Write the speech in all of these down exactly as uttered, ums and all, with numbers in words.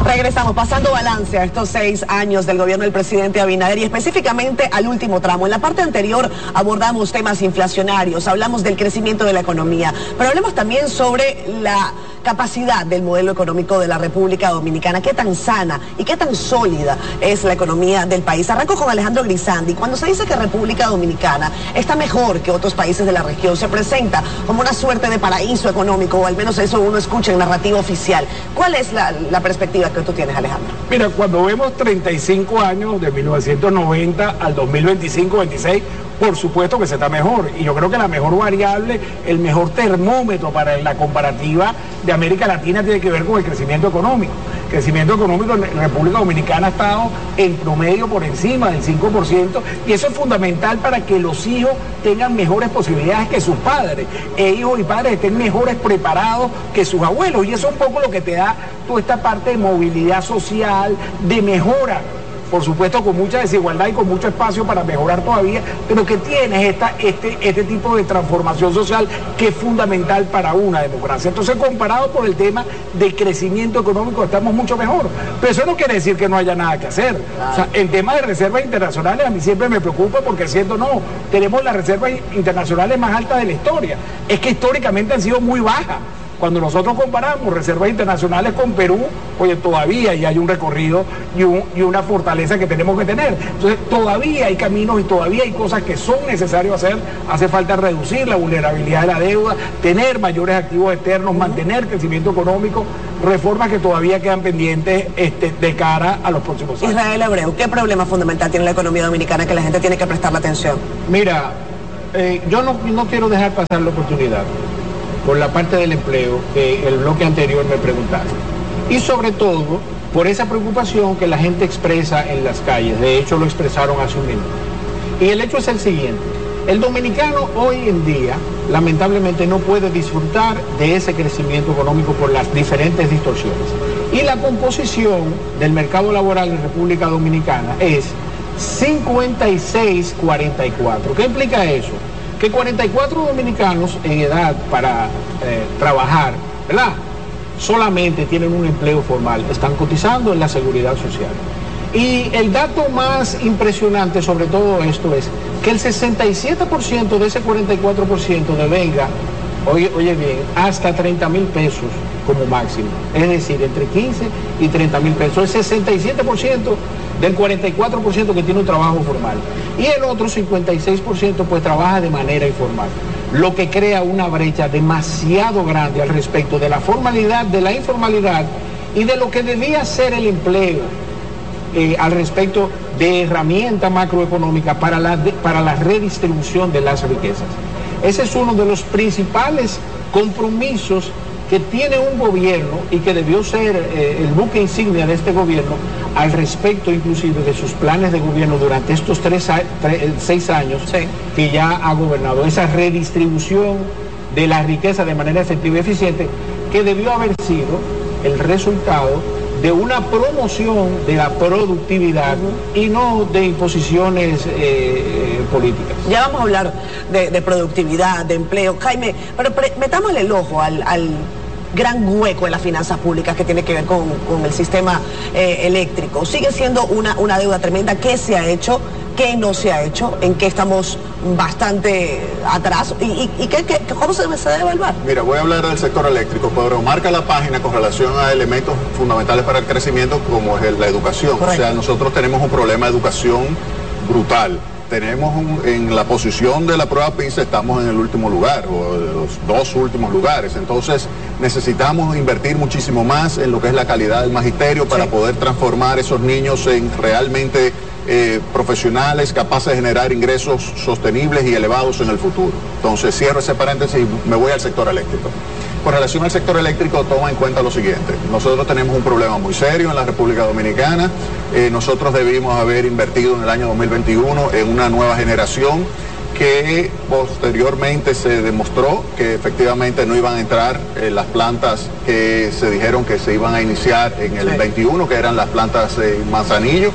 Regresamos, pasando balance a estos seis años del gobierno del presidente Abinader y específicamente al último tramo. En la parte anterior abordamos temas inflacionarios, hablamos del crecimiento de la economía, pero hablamos también sobre la capacidad del modelo económico de la República Dominicana, qué tan sana y qué tan sólida es la economía del país. Arranco con Alejandro Grisandi. Cuando se dice que República Dominicana está mejor que otros países de la región, se presenta como una suerte de paraíso económico, o al menos eso uno escucha en narrativa oficial. ¿Cuál es la, la perspectiva que tú tienes, Alejandro? Mira, cuando vemos treinta y cinco años de mil novecientos noventa al dos mil veinticinco veintiséis, por supuesto que se está mejor, y yo creo que la mejor variable, el mejor termómetro para la comparativa de América Latina tiene que ver con el crecimiento económico. El crecimiento económico en República Dominicana ha estado en promedio por encima del cinco por ciento, y eso es fundamental para que los hijos tengan mejores posibilidades que sus padres, e hijos y padres estén mejores preparados que sus abuelos, y eso es un poco lo que te da toda esta parte de movilidad social, de mejora. Por supuesto, con mucha desigualdad y con mucho espacio para mejorar todavía, pero que tienes esta, este, este tipo de transformación social que es fundamental para una democracia. Entonces, comparado por el tema de crecimiento económico, estamos mucho mejor. Pero eso no quiere decir que no haya nada que hacer. O sea, el tema de reservas internacionales a mí siempre me preocupa, porque siento, no, tenemos las reservas internacionales más altas de la historia. Es que históricamente han sido muy bajas. Cuando nosotros comparamos reservas internacionales con Perú, oye, todavía y hay un recorrido y, un, y una fortaleza que tenemos que tener. Entonces, todavía hay caminos y todavía hay cosas que son necesarios hacer. Hace falta reducir la vulnerabilidad de la deuda, tener mayores activos externos, mantener crecimiento económico, reformas que todavía quedan pendientes este, de cara a los próximos años. Israel Abreu, ¿qué problema fundamental tiene la economía dominicana que la gente tiene que prestarle atención? Mira, eh, yo no, no quiero dejar pasar la oportunidad por la parte del empleo que el bloque anterior me preguntaba. Y sobre todo, por esa preocupación que la gente expresa en las calles. De hecho, lo expresaron hace un minuto. Y el hecho es el siguiente. El dominicano hoy en día, lamentablemente, no puede disfrutar de ese crecimiento económico por las diferentes distorsiones. Y la composición del mercado laboral en República Dominicana es cincuenta y seis cuarenta y cuatro. ¿Qué implica eso? Que cuarenta y cuatro dominicanos en edad para eh, trabajar, ¿verdad?, solamente tienen un empleo formal, están cotizando en la seguridad social. Y el dato más impresionante sobre todo esto es que el sesenta y siete por ciento de ese cuarenta y cuatro por ciento devenga, oye, oye bien, hasta treinta mil pesos como máximo. Es decir, entre quince y treinta mil pesos. El sesenta y siete por ciento del cuarenta y cuatro por ciento que tiene un trabajo formal. Y el otro cincuenta y seis por ciento pues trabaja de manera informal. Lo que crea una brecha demasiado grande al respecto de la formalidad, de la informalidad y de lo que debía ser el empleo eh, al respecto de herramienta macroeconómica para la, de, para la redistribución de las riquezas. Ese es uno de los principales compromisos que tiene un gobierno y que debió ser eh, el buque insignia de este gobierno al respecto inclusive de sus planes de gobierno durante estos tres, tres, seis años sí. que ya ha gobernado. Esa redistribución de la riqueza de manera efectiva y eficiente que debió haber sido el resultado de una promoción de la productividad uh-huh. y no de imposiciones eh, políticas. Ya vamos a hablar de, de productividad, de empleo. Jaime, pero pre metámosle el ojo al, al gran hueco en las finanzas públicas que tiene que ver con, con el sistema eh, eléctrico. Sigue siendo una, una deuda tremenda. ¿Qué se ha hecho? ¿Qué no se ha hecho? ¿En qué estamos bastante atrás? ¿Y, y, y qué, qué, cómo se, se debe evaluar? Mira, voy a hablar del sector eléctrico, pero marca la página con relación a elementos fundamentales para el crecimiento como es el, la educación. Correcto. O sea, nosotros tenemos un problema de educación brutal. Tenemos un, en la posición de la prueba PISA estamos en el último lugar, o de los dos últimos lugares. Entonces necesitamos invertir muchísimo más en lo que es la calidad del magisterio para sí. poder transformar esos niños en realmente eh, profesionales capaces de generar ingresos sostenibles y elevados en el futuro. Entonces cierro ese paréntesis y me voy al sector eléctrico. Con relación al sector eléctrico, toma en cuenta lo siguiente. Nosotros tenemos un problema muy serio en la República Dominicana. Eh, nosotros debimos haber invertido en el año dos mil veintiuno en una nueva generación que posteriormente se demostró que efectivamente no iban a entrar eh, las plantas que se dijeron que se iban a iniciar en el sí. veintiuno, que eran las plantas eh, Manzanillo.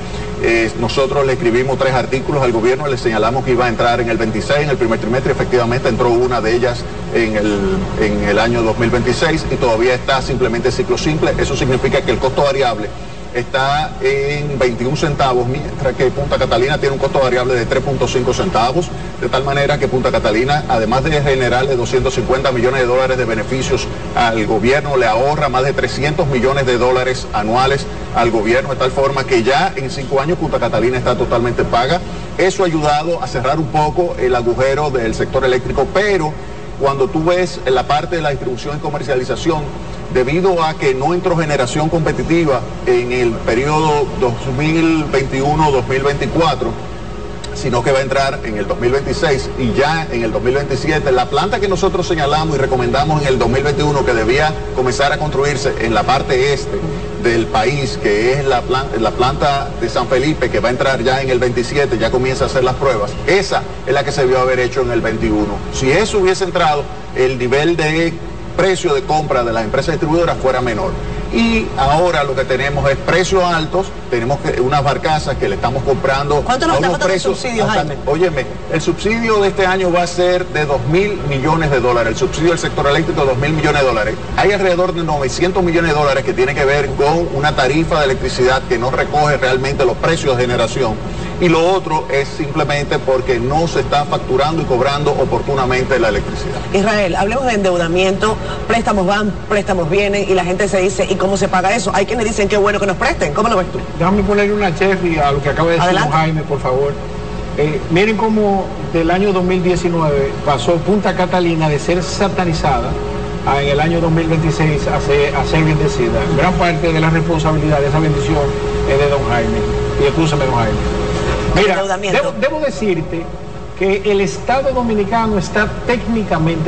Eh, nosotros le escribimos tres artículos al gobierno, le señalamos que iba a entrar en el veintiséis, en el primer trimestre, efectivamente entró una de ellas en el, en el año dos mil veintiséis y todavía está simplemente ciclo simple. Eso significa que el costo variable está en veintiún centavos, mientras que Punta Catalina tiene un costo variable de tres punto cinco centavos, de tal manera que Punta Catalina, además de generarle doscientos cincuenta millones de dólares de beneficios al gobierno, le ahorra más de trescientos millones de dólares anuales al gobierno, de tal forma que ya en cinco años Punta Catalina está totalmente paga. Eso ha ayudado a cerrar un poco el agujero del sector eléctrico, pero cuando tú ves la parte de la distribución y comercialización, debido a que no entró generación competitiva en el periodo dos mil veintiuno dos mil veinticuatro, sino que va a entrar en el dos mil veintiséis y ya en el dos mil veintisiete, la planta que nosotros señalamos y recomendamos en el dos mil veintiuno que debía comenzar a construirse en la parte este del país, que es la planta, la planta de San Felipe, que va a entrar ya en el veintisiete, ya comienza a hacer las pruebas, esa es la que se debió haber hecho en el veintiuno. Si eso hubiese entrado, el nivel de precio de compra de las empresas distribuidoras fuera menor. Y ahora lo que tenemos es precios altos, tenemos que, unas barcazas que le estamos comprando. ¿Cuánto nos está costando el subsidio, Jaime? Óyeme, el subsidio de este año va a ser de dos mil millones de dólares, el subsidio del sector eléctrico dos mil millones de dólares. Hay alrededor de novecientos millones de dólares que tiene que ver con una tarifa de electricidad que no recoge realmente los precios de generación. Y lo otro es simplemente porque no se está facturando y cobrando oportunamente la electricidad. Israel, hablemos de endeudamiento, préstamos van, préstamos vienen y la gente se dice, ¿y cómo se paga eso? Hay quienes dicen que bueno que nos presten, ¿cómo lo ves tú? Déjame ponerle una cherry a lo que acaba de decir Jaime, por favor. Eh, miren cómo del año dos mil diecinueve pasó Punta Catalina de ser satanizada a, en el año dos mil veintiséis a ser, a ser bendecida. Gran parte de la responsabilidad de esa bendición es de don Jaime. Y escúchame, don Jaime. Mira, debo, debo decirte que el Estado Dominicano está técnicamente